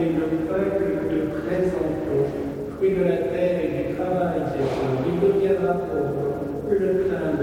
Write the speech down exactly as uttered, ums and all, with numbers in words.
et le peuple que te présentons, fruit de la terre et du travail, c'est lui deviendra pauvre, le pain